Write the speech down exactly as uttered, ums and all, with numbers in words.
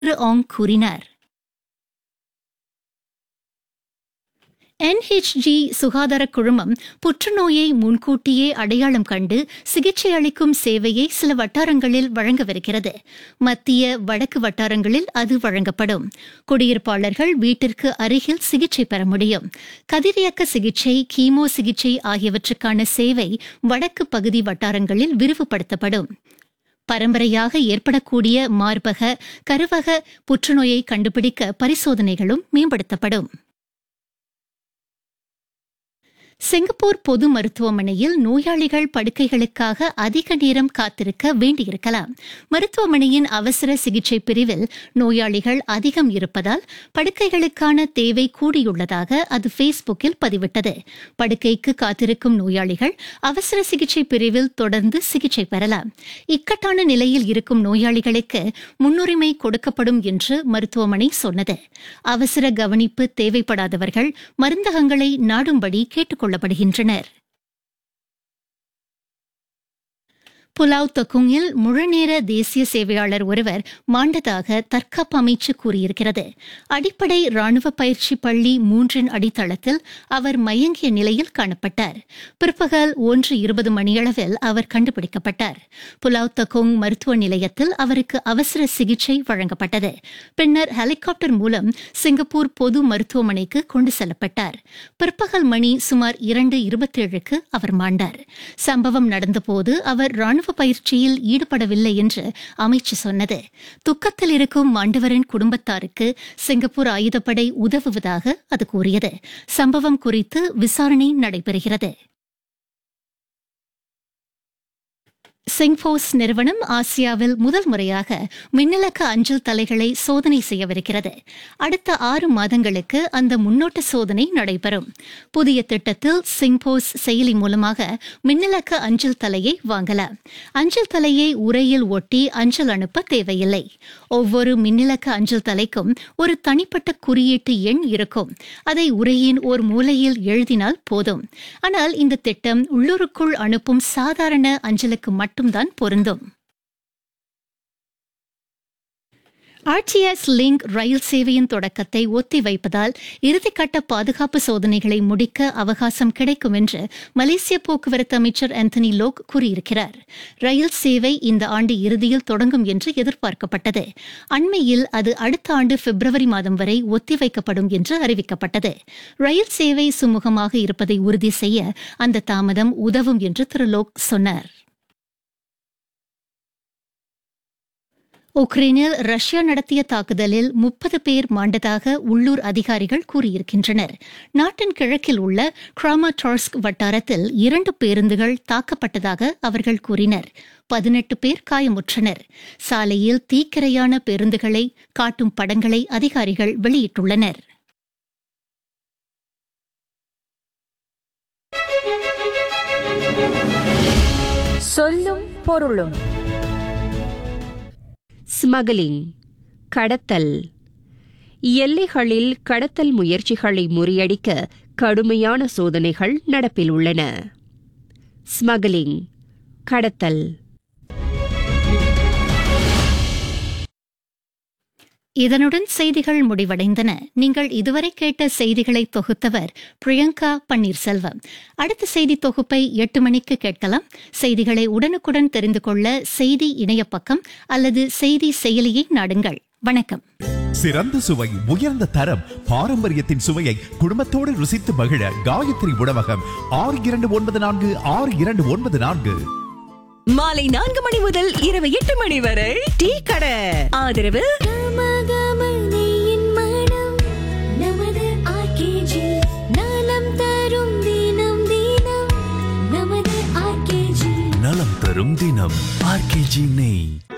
திரு ஆங் கூறினார். என் H G சுகாதார குழுமம் புற்றுநோயை முன்கூட்டியே அடையாளம் கண்டு சிகிச்சை அளிக்கும் சேவையை சில வட்டாரங்களில் வழங்கவிருக்கிறது. மத்திய வடக்கு வட்டாரங்களில் அது வழங்கப்படும். குடியிருப்பாளர்கள் வீட்டிற்கு அருகில் சிகிச்சை பெற முடியும். கதிரியக்க சிகிச்சை, கீமோ சிகிச்சை ஆகியவற்றுக்கான சேவை வடக்கு பகுதி வட்டாரங்களில் விரிவுபடுத்தப்படும். பரம்பரையாக ஏற்படக்கூடிய மார்பக, கருவக புற்றுநோயை கண்டுபிடிக்க பரிசோதனைகளும் மேம்படுத்தப்படும். சிங்கப்பூர் பொது மருத்துவமனையில் நோயாளிகள் படுக்கைகளுக்காக அதிக நேரம் காத்திருக்க வேண்டியிருக்கலாம். மருத்துவமனையின் அவசர சிகிச்சை பிரிவில் நோயாளிகள் அதிகம் இருப்பதால் படுக்கைகளுக்கான தேவை கூடியுள்ளதாக அது ஃபேஸ்புக்கில் பதிவிட்டது. படுக்கைக்கு காத்திருக்கும் நோயாளிகள் அவசர சிகிச்சை பிரிவில் தொடர்ந்து சிகிச்சை பெறலாம். இக்கட்டான நிலையில் இருக்கும் நோயாளிகளுக்கு முன்னுரிமை கொடுக்கப்படும் என்று மருத்துவமனை சொன்னது. அவசர கவனிப்பு தேவைப்படாதவர்கள் மருந்தகங்களை நாடும்படி கேட்டுக் கொள்ளப்படுகின்றனர். புலாவ் தக்குங்கில் முழுநேர தேசிய சேவையாளர் ஒருவர் மாண்டதாக தற்காப்பு அமைச்சு கூறியிருக்கிறது. அடிப்படை ராணுவ பயிற்சி பள்ளி மூன்றின் அடித்தளத்தில் அவர் மயங்கிய நிலையில் காணப்பட்டார். பிற்பகல் ஒன்று இருபது மணியளவில் அவர் கண்டுபிடிக்கப்பட்டார். புலாவ் தக்குங் மருத்துவ நிலையத்தில் அவருக்கு அவசர சிகிச்சை வழங்கப்பட்டது. பின்னர் ஹெலிகாப்டர் மூலம் சிங்கப்பூர் பொது மருத்துவமனைக்கு கொண்டு செல்லப்பட்டார். பிற்பகல் மணி சுமார் இரண்டு இருபத்தேழுக்கு அவர் மாண்டார். சம்பவம் நடந்தபோது அவர் ராணுவ பயிற்சியில் ஈடுபடவில்லை என்று அமைச்சு சொன்னது. துக்கத்தில் இருக்கும் மாண்டவரின் குடும்பத்தாருக்கு சிங்கப்பூர் ஆயுதப்படை உதவுவதாக அது கூறியது. சம்பவம் குறித்து விசாரணை நடைபெறுகிறது. சிங்ஃபோஸ் நிறுவனம் ஆசியாவில் முதல் முறையாக மின்னலக்க அஞ்சல் தலைகளை சோதனை செய்யவிருக்கிறது. அடுத்த ஆறு மாதங்களுக்கு அந்த முன்னோட்ட சோதனை நடைபெறும். புதிய திட்டத்தில் சிங்ஃபோஸ் செயலி மூலமாக மின்னலக்க அஞ்சல் தலையை வாங்கலாம். அஞ்சல் தலையை உரையில் ஒட்டி அஞ்சல் அனுப்ப தேவையில்லை. ஒவ்வொரு மின்னலக்க அஞ்சல் தலைக்கும் ஒரு தனிப்பட்ட குறியீட்டு எண் இருக்கும். அதை உரையின் ஒரு மூலையில் எழுதினால் போதும். ஆனால் இந்த திட்டம் உள்ளூருக்குள் அனுப்பும் சாதாரண அஞ்சலுக்கு மட்டும் மட்டும்தான் பொருந்தும். ஆர் டி எஸ் லிங்க் ரயில் சேவையின் தொடக்கத்தை ஒத்திவைப்பதால் இறுதிக்கட்ட பாதுகாப்பு சோதனைகளை முடிக்க அவகாசம் கிடைக்கும் என்று மலேசிய போக்குவரத்து அமைச்சர் ஆந்தனி லோக் கூறியிருக்கிறார். ரயில் சேவை இந்த ஆண்டு இறுதியில் தொடங்கும் என்று எதிர்பார்க்கப்பட்டது. அண்மையில் அது அடுத்த ஆண்டு பிப்ரவரி மாதம் வரை ஒத்திவைக்கப்படும் என்று அறிவிக்கப்பட்டது. ரயில் சேவை சுமூகமாக இருப்பதை உறுதி செய்ய அந்த தாமதம் உதவும் என்று திரு லோக் சொன்னார். உக்ரைனில் ரஷ்யா நடத்திய தாக்குதலில் முப்பது பேர் மாண்டதாக உள்ளூர் அதிகாரிகள் கூறியிருக்கின்றனர். நாட்டின் கிழக்கில் உள்ள கிராமாடார்ஸ்க் வட்டாரத்தில் இரண்டு பேருந்துகள் தாக்கப்பட்டதாக அவர்கள் கூறினர். பதினெட்டு பேர் காயமுற்றனர். சாலையில் தீக்கிரையான பேருந்துகளை காட்டும் படங்களை அதிகாரிகள் வெளியிட்டுள்ளனர். சொல்லும் பொருளும். ஸ்மக்லிங், கடத்தல். எல்லைகளில் கடத்தல் முயற்சிகளை முறியடிக்க கடுமையான சோதனைகள் நடப்பில் உள்ளன. ஸ்மக்லிங், கடத்தல். இதனுடன் செய்திகள் முடிவடைந்தன. நீங்கள் இதுவரை கேட்ட செய்திகளை தொகுத்தவர் பிரியங்கா பன்னீர்செல்வம். அடுத்த செய்தி தொகுப்பை எட்டு மணிக்கு கேட்கலாம். செய்திகளை உடனுக்குடன் தெரிந்து கொள்ள செய்தி இணைய பக்கம் அல்லது செய்தி செயலியை நாடுங்கள். வணக்கம். சிறந்த சுவை, உயர்ந்த தரம், பாரம்பரியத்தின் சுவையை குடும்பத்தோடு ருசித்து மகிழ காயத்ரி உணவகம். ஆறு இரண்டு ஒன்பது நான்கு ஆறு இரண்டு ஒன்பது நான்கு. மாலை நான்கு மணி முதல் இரவு எட்டு மணி வரை டீ கடை. ஆதரவு நலம் தரும் தினம் ஆர் கே ஜி நெய்.